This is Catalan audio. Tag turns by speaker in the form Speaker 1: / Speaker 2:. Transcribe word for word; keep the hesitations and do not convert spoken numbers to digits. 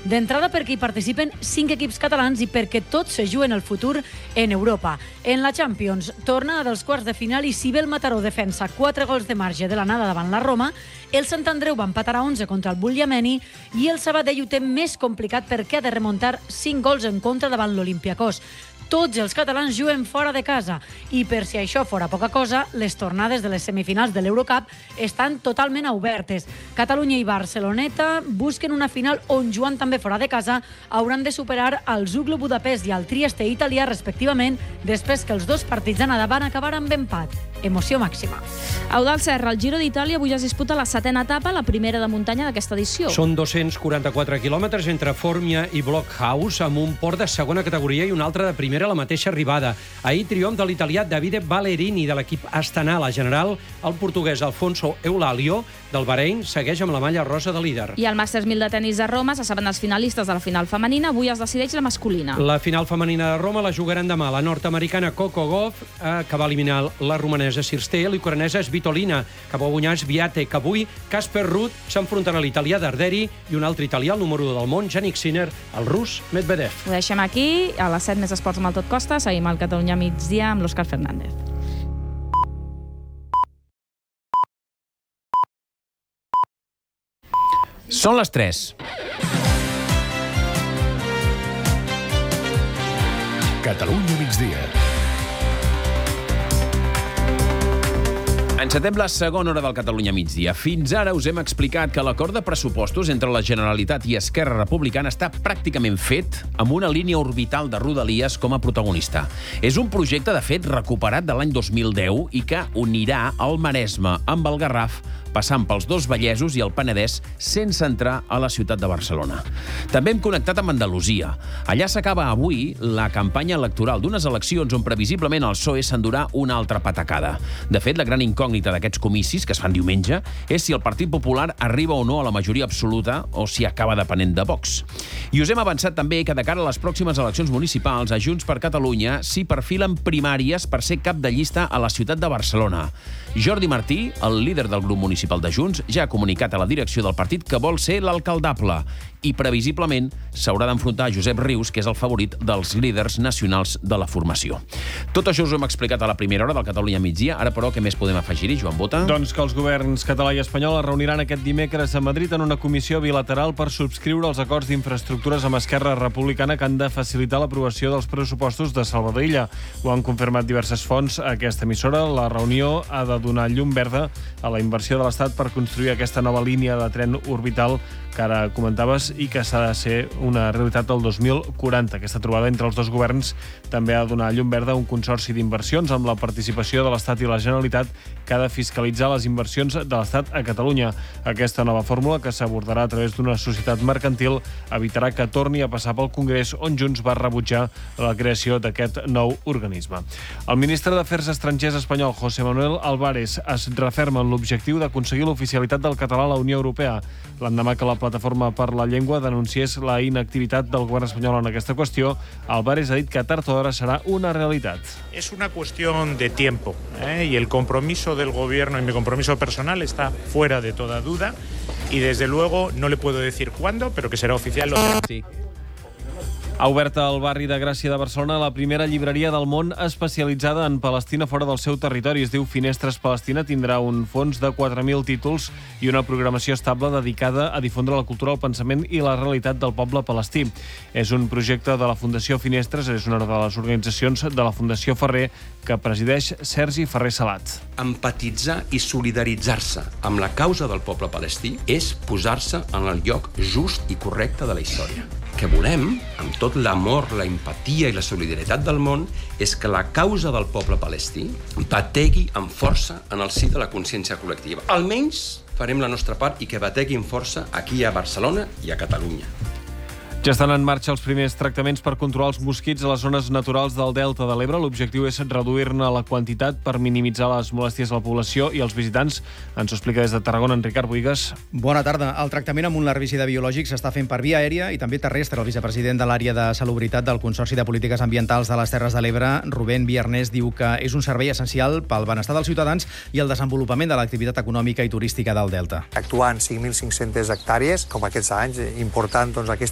Speaker 1: D'entrada perquè hi participen cinc equips catalans i perquè tots se juguen el futur en Europa. En la Champions, torna dels quarts de final i si bé el Mataró defensa quatre gols de marge de l'anada davant la Roma, el Sant Andreu va empatar a onze contra el Bugliameni i el Sabadell ho té més complicat perquè ha de remuntar cinc gols en contra davant l'Olympiacos. Tots els catalans juguen fora de casa i per si això fora poca cosa, les tornades de les semifinals de l'Eurocup estan totalment obertes. Catalunya i Barceloneta busquen una final on, jugant també fora de casa, hauran de superar el Zuglo Budapest i el Trieste italià respectivament, després que els dos partits d'anada van acabar amb empat. Emoció màxima.
Speaker 2: Eudald Serra, el Giro d'Itàlia avui es disputa la setena etapa, la primera de muntanya d'aquesta edició.
Speaker 3: Són dos-cents quaranta-quatre quilòmetres entre Formia i Blockhouse, amb un port de segona categoria i un altre de primera a la mateixa arribada. Ahir triomf de l'italià Davide Ballerini de l'equip Astana. La general, el portuguès Alfonso Eulalio del Bahrein segueix amb la malla rosa de líder.
Speaker 2: I al Masters mil de tenis de Roma se saben els finalistes de la final femenina. Avui es decideix la masculina.
Speaker 3: La final femenina de Roma la jugaran demà. La nord-americana Coco Gauff, eh, que va eliminar la romanesa Cirstea, i l'ucranesa Svitolina, que va guanyar Swiatek. Avui, Casper Ruud s'enfrontarà a l'italià Darderi i un altre italià, el número u del món, Jannik Sinner, el rus Medvedev.
Speaker 2: Ho deixem aquí. A les set més esports amb el Tot Costa. Seguim al Catalunya migdia amb l'Òscar Fernández.
Speaker 4: Són les tres.
Speaker 5: Catalunya migdia.
Speaker 4: Encetem la segona hora del Catalunya migdia. Fins ara us hem explicat que l'acord de pressupostos entre la Generalitat i Esquerra Republicana està pràcticament fet amb una línia orbital de Rodalies com a protagonista. És un projecte, de fet, recuperat de l'any dos mil deu i que unirà el Maresme amb el Garraf, passant pels dos Vallesos i el Penedès sense entrar a la ciutat de Barcelona. També hem connectat amb Andalusia. Allà s'acaba avui la campanya electoral d'unes eleccions on previsiblement el P S O E s'endurà una altra patacada. De fet, la gran incògnita d'aquests comicis, que es fan diumenge, és si el Partit Popular arriba o no a la majoria absoluta o si acaba depenent de Vox. I us hem avançat també que de cara a les pròximes eleccions municipals, a Junts per Catalunya s'hi perfilen primàries per ser cap de llista a la ciutat de Barcelona. Jordi Martí, el líder del grup municipal de Junts, ja ha comunicat a la direcció del partit que vol ser l'alcaldable i previsiblement s'haurà d'enfrontar a Josep Rius, que és el favorit dels líders nacionals de la formació. Tot això us ho hem explicat a la primera hora del Catalunya migdia. Ara, però, què més podem afegir-hi, Joan Bota?
Speaker 6: Doncs que els governs català i espanyol es reuniran aquest dimecres a Madrid en una comissió bilateral per subscriure els acords d'infraestructures amb Esquerra Republicana que han de facilitar l'aprovació dels pressupostos de Salvador Illa. Ho han confirmat diverses fonts a aquesta emissora. La reunió ha de donar llum verda a la inversió de l'Estat per construir aquesta nova línia de tren orbital que ara comentaves i que s'ha de ser una realitat el dos mil quaranta. Aquesta trobada entre els dos governs també ha de donar llum verda a un consorci d'inversions amb la participació de l'Estat i la Generalitat que ha de fiscalitzar les inversions de l'Estat a Catalunya. Aquesta nova fórmula, que s'abordarà a través d'una societat mercantil, evitarà que torni a passar pel Congrés, on Junts va rebutjar la creació d'aquest nou organisme. El ministre d'Afers Estrangers espanyol, José Manuel Álvarez, es referma en l'objectiu d'aconseguir l'oficialitat del català a la Unió Europea, l'endemà que la Plataforma per la Llengua denunciés la inactivitat del govern espanyol en aquesta qüestió. Álvarez ha dit que tard o d'hora serà una realitat.
Speaker 7: Es una cuestión de tiempo, ¿eh? Y el compromiso del gobierno y mi compromiso personal está fuera de toda duda y desde luego no le puedo decir cuándo, pero que será oficial. Lo será. Sí.
Speaker 6: Ha obert al barri de Gràcia de Barcelona la primera llibreria del món especialitzada en Palestina fora del seu territori. Es diu Finestres Palestina. Tindrà un fons de quatre mil títols i una programació estable dedicada a difondre la cultura, el pensament i la realitat del poble palestí. És un projecte de la Fundació Finestres, és una de les organitzacions de la Fundació Ferrer que presideix Sergi Ferrer Salat.
Speaker 8: Empatitzar i solidaritzar-se amb la causa del poble palestí és posar-se en el lloc just i correcte de la història. Que volem, amb tot l'amor, la empatia i la solidaritat del món, és que la causa del poble palestí bategui amb força en el si de la consciència col·lectiva. Almenys farem la nostra part i que bategui amb força aquí a Barcelona i a Catalunya.
Speaker 6: Ja estan en marxa els primers tractaments per controlar els mosquits a les zones naturals del Delta de l'Ebre. L'objectiu és reduir-ne la quantitat per minimitzar les molèsties a la població i als visitants. Ens ho explica des de Tarragona en Ricard Buigas.
Speaker 9: Bona tarda. El tractament amb un herbicida biològic s'està fent per via aèria i també terrestre. El vicepresident de l'àrea de salubritat del Consorci de Polítiques Ambientals de les Terres de l'Ebre, Rubén Viernès, diu que és un servei essencial pel benestar dels ciutadans i el desenvolupament de l'activitat econòmica i turística del Delta.
Speaker 10: Actuar en cinc mil cinc-centes hectàrees, com aquests anys, important doncs, aquesta